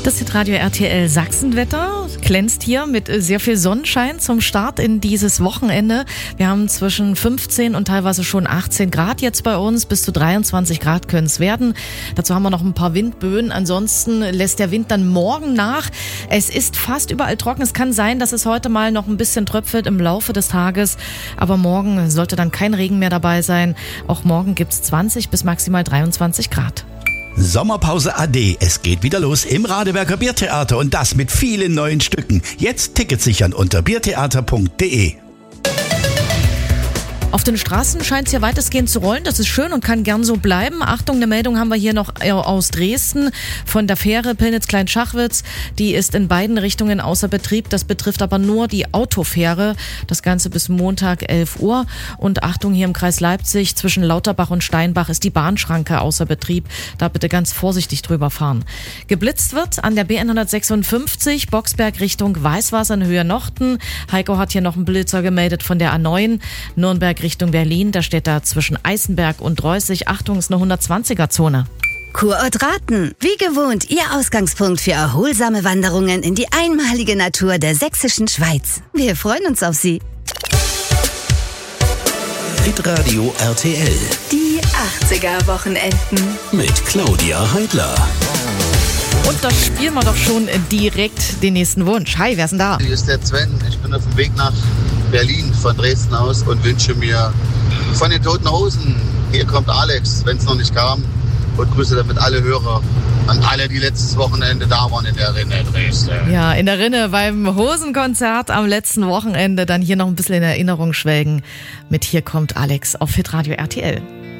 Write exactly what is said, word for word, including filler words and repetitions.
Das Hitradio R T L Sachsenwetter glänzt hier mit sehr viel Sonnenschein zum Start in dieses Wochenende. Wir haben zwischen fünfzehn und teilweise schon achtzehn Grad jetzt bei uns. Bis zu dreiundzwanzig Grad können es werden. Dazu haben wir noch ein paar Windböen. Ansonsten lässt der Wind dann morgen nach. Es ist fast überall trocken. Es kann sein, dass es heute mal noch ein bisschen tröpfelt im Laufe des Tages. Aber morgen sollte dann kein Regen mehr dabei sein. Auch morgen gibt es zwanzig bis maximal dreiundzwanzig Grad. Sommerpause A D. Es geht wieder los im Radeberger Biertheater und das mit vielen neuen Stücken. Jetzt Tickets sichern unter biertheater punkt de. Auf den Straßen scheint es ja weitestgehend zu rollen. Das ist schön und kann gern so bleiben. Achtung, eine Meldung haben wir hier noch aus Dresden von der Fähre Pillnitz-Kleinschachwitz. Die ist in beiden Richtungen außer Betrieb. Das betrifft aber nur die Autofähre. Das Ganze bis Montag elf Uhr. Und Achtung, hier im Kreis Leipzig zwischen Lauterbach und Steinbach ist die Bahnschranke außer Betrieb. Da bitte ganz vorsichtig drüber fahren. Geblitzt wird an der B N hundertsechsundfünfzig Boxberg Richtung Weißwasser in Höhe Nochten. Heiko hat hier noch einen Blitzer gemeldet von der A neun Nürnberg Richtung Berlin, da steht da zwischen Eisenberg und Reußig. Achtung, ist eine hundertzwanziger-Zone. Kurort Raten. Wie gewohnt, Ihr Ausgangspunkt für erholsame Wanderungen in die einmalige Natur der sächsischen Schweiz. Wir freuen uns auf Sie. Hitradio R T L. Die achtziger-Wochenenden. Mit Claudia Heidler. Und da spielen wir doch schon direkt den nächsten Wunsch. Hi, wer ist denn da? Hier ist der Sven. Ich bin auf dem Weg nach Berlin von Dresden aus und wünsche mir von den Toten Hosen, hier kommt Alex, wenn es noch nicht kam, und grüße damit alle Hörer an alle, die letztes Wochenende da waren in der Rinne Dresden. Ja, in der Rinne beim Hosenkonzert am letzten Wochenende dann hier noch ein bisschen in Erinnerung schwelgen mit Hier kommt Alex auf Hitradio R T L.